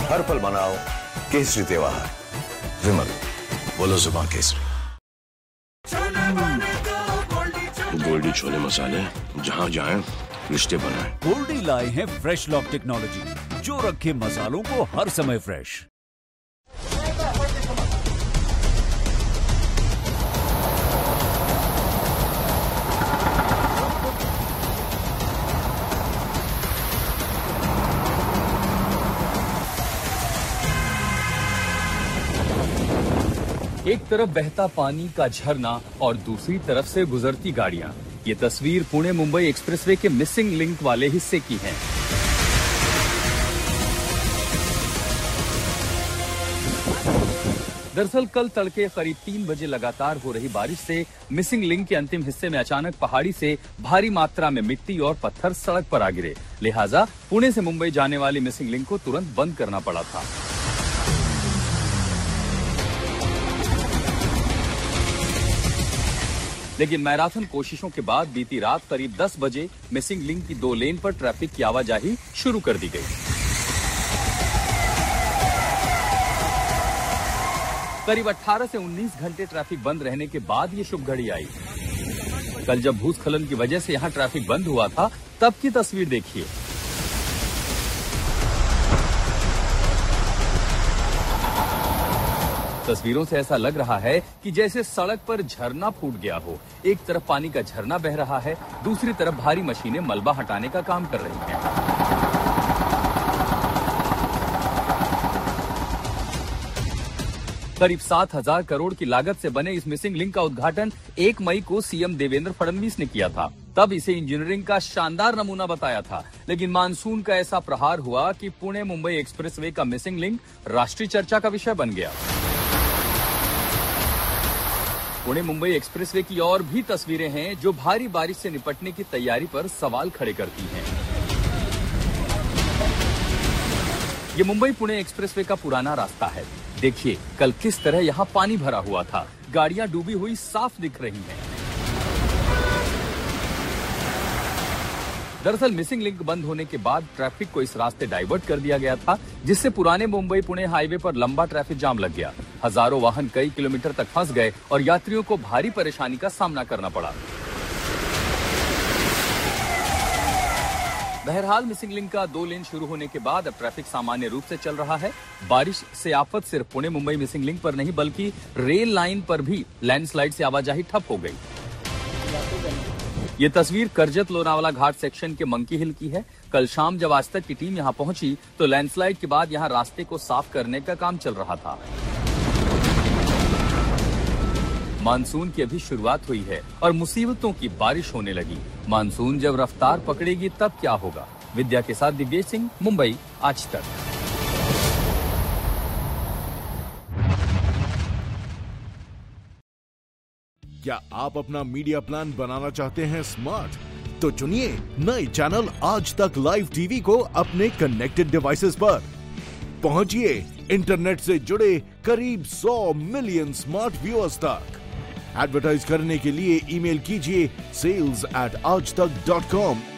हर पल मनाओ केसरी त्योहार। विमल, बोलो जुबान केसरी। गोल्डी छोले मसाले, जहाँ जाएं रिश्ते बनाएं। गोल्डी लाए हैं फ्रेश लॉक टेक्नोलॉजी, जो रखे मसालों को हर समय फ्रेश। एक तरफ बहता पानी का झरना और दूसरी तरफ से गुजरती गाड़ियां। ये तस्वीर पुणे मुंबई एक्सप्रेसवे के मिसिंग लिंक वाले हिस्से की है। दरअसल कल तड़के करीब 3 बजे लगातार हो रही बारिश से मिसिंग लिंक के अंतिम हिस्से में अचानक पहाड़ी से भारी मात्रा में मिट्टी और पत्थर सड़क पर आ गिरे। लिहाजा पुणे से मुंबई जाने वाली मिसिंग लिंक को तुरंत बंद करना पड़ा था। लेकिन मैराथन कोशिशों के बाद बीती रात करीब 10 बजे मिसिंग लिंक की 2 लेन पर ट्रैफिक की आवाजाही शुरू कर दी गई। करीब 18 से 19 घंटे ट्रैफिक बंद रहने के बाद ये शुभ घड़ी आई। कल जब भूस्खलन की वजह से यहां ट्रैफिक बंद हुआ था, तब की तस्वीर देखिए। तस्वीरों से ऐसा लग रहा है कि जैसे सड़क पर झरना फूट गया हो। एक तरफ पानी का झरना बह रहा है, दूसरी तरफ भारी मशीनें मलबा हटाने का काम कर रही हैं। करीब 7,000 करोड़ की लागत से बने इस मिसिंग लिंक का उद्घाटन 1 मई को सीएम देवेंद्र फडणवीस ने किया था। तब इसे इंजीनियरिंग का शानदार नमूना बताया था। लेकिन मानसून का ऐसा प्रहार हुआ कि पुणे मुंबई एक्सप्रेसवे का मिसिंग लिंक राष्ट्रीय चर्चा का विषय बन गया। पुणे मुंबई एक्सप्रेसवे की और भी तस्वीरें हैं जो भारी बारिश से निपटने की तैयारी पर सवाल खड़े करती हैं। ये मुंबई पुणे एक्सप्रेसवे का पुराना रास्ता है। देखिए कल किस तरह यहाँ पानी भरा हुआ था। गाड़ियां डूबी हुई साफ दिख रही हैं। दरअसल मिसिंग लिंक बंद होने के बाद ट्रैफिक को इस रास्ते डाइवर्ट कर दिया गया था, जिससे पुराने मुंबई पुणे हाईवे पर लंबा ट्रैफिक जाम लग गया। हजारों वाहन कई किलोमीटर तक फंस गए और यात्रियों को भारी परेशानी का सामना करना पड़ा। बहरहाल मिसिंग लिंक का 2 लेन शुरू होने के बाद अब ट्रैफिक सामान्य रूप से चल रहा है। बारिश से आफत सिर्फ पुणे मुंबई मिसिंग लिंक पर नहीं बल्कि रेल लाइन पर भी लैंडस्लाइड से आवाजाही ठप हो गई। ये तस्वीर करजत लोनावाला घाट सेक्शन के मंकी हिल की है। कल शाम जब आज तक की टीम यहां पहुंची तो लैंडस्लाइड के बाद यहां रास्ते को साफ करने का काम चल रहा था। मानसून की अभी शुरुआत हुई है और मुसीबतों की बारिश होने लगी। मानसून जब रफ्तार पकड़ेगी तब क्या होगा? विद्या के साथ दिव्येश सिंह, मुंबई, आज तक। क्या आप अपना मीडिया प्लान बनाना चाहते हैं स्मार्ट? तो चुनिए नए चैनल आज तक लाइव टीवी को अपने कनेक्टेड डिवाइसेस पर। पहुंचिए इंटरनेट से जुड़े करीब 100 मिलियन स्मार्ट व्यूअर्स तक। एडवर्टाइज करने के लिए ईमेल कीजिए sales@aajtak.com